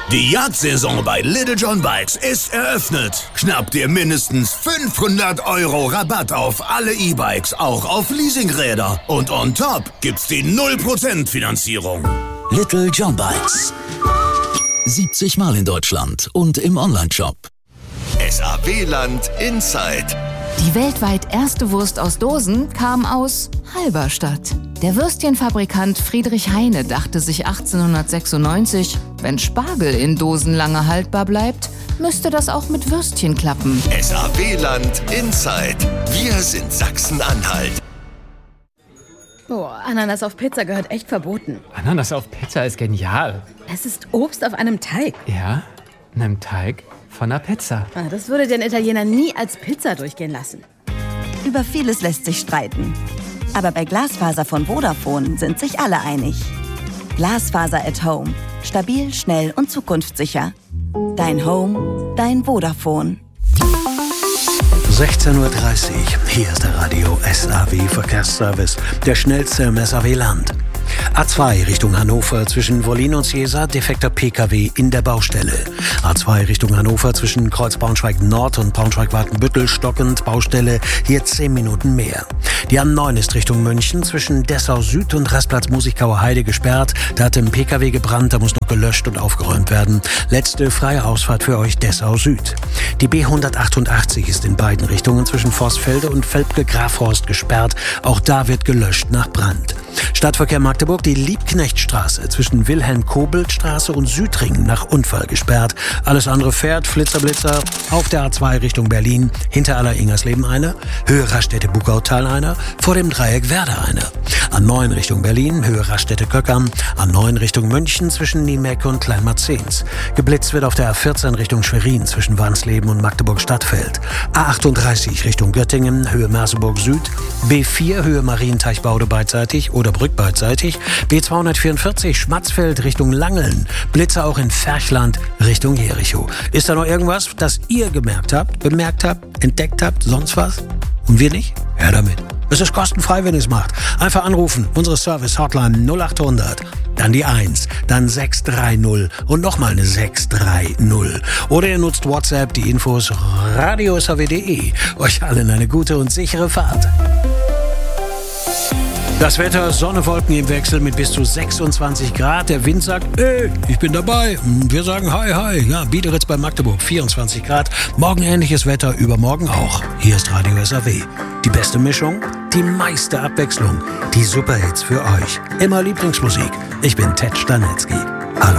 Die Jagdsaison bei Little John Bikes ist eröffnet. Schnapp dir mindestens 500 € Rabatt auf alle E-Bikes, auch auf Leasingräder. Und on top gibt's die 0% Finanzierung. Little John Bikes. 70 Mal in Deutschland und im Onlineshop. SAW-Land Inside. Die weltweit erste Wurst aus Dosen kam aus Halberstadt. Der Würstchenfabrikant Friedrich Heine dachte sich 1896, wenn Spargel in Dosen lange haltbar bleibt, müsste das auch mit Würstchen klappen. SAW-Land Inside. Wir sind Sachsen-Anhalt. Boah, Ananas auf Pizza gehört echt verboten. Ananas auf Pizza ist genial. Es ist Obst auf einem Teig. Ja, einem Teig von einer Pizza. Das würde den Italiener nie als Pizza durchgehen lassen. Über vieles lässt sich streiten. Aber bei Glasfaser von Vodafone sind sich alle einig. Glasfaser at Home. Stabil, schnell und zukunftssicher. Dein Home, dein Vodafone. 16:30 Uhr. Hier ist der Radio SAW Verkehrsservice, der schnellste im SAW-Land. A2 Richtung Hannover zwischen Wollin und Seesa, defekter PKW in der Baustelle. A2 Richtung Hannover zwischen Kreuz Braunschweig Nord und Braunschweig-Watenbüttel stockend, Baustelle, hier 10 Minuten mehr. Die A9 ist Richtung München zwischen Dessau Süd und Rastplatz Musikauer Heide gesperrt. Da hat ein PKW gebrannt, da muss noch gelöscht und aufgeräumt werden. Letzte freie Ausfahrt für euch Dessau Süd. Die B188 ist in beiden Richtungen zwischen Vorsfelde und Velpke-Grafhorst gesperrt. Auch da wird gelöscht nach Brand. Stadtverkehr Magdeburg, die Liebknechtstraße zwischen Wilhelm-Kobelt-Straße und Südring nach Unfall gesperrt. Alles andere fährt, Flitzer auf der A2 Richtung Berlin, hinter Aller-Ingersleben einer, Höhe Raststätte-Bugautal einer, vor dem Dreieck Werder einer. A9 Richtung Berlin, Höhe Raststätte-Köckern, A9 Richtung München zwischen Niemeck und Kleinmarzens. Geblitzt wird auf der A14 Richtung Schwerin zwischen Wansleben und Magdeburg-Stadtfeld. A38 Richtung Göttingen, Höhe Merseburg Süd, B4 Höhe Marienteich-Baude beidseitig oder Brück beidseitig, B244 Schmatzfeld Richtung Langeln, Blitzer auch in Ferchland Richtung Jericho. Ist da noch irgendwas, das ihr bemerkt habt, entdeckt habt, sonst was? Und wir nicht? Ja, damit. Es ist kostenfrei, wenn ihr es macht. Einfach anrufen, unsere Service-Hotline 0800, dann die 1, dann 630 und nochmal eine 630. Oder ihr nutzt WhatsApp, die Infos radio.saw.de. Euch allen eine gute und sichere Fahrt. Das Wetter, Sonne, Wolken im Wechsel mit bis zu 26 Grad. Der Wind sagt, ich bin dabei. Wir sagen hi, hi. Ja, Biederitz bei Magdeburg, 24 Grad. Morgen ähnliches Wetter, übermorgen auch. Hier ist Radio SAW. Die beste Mischung, die meiste Abwechslung, die Superhits für euch. Immer Lieblingsmusik. Ich bin Ted Stanetzky.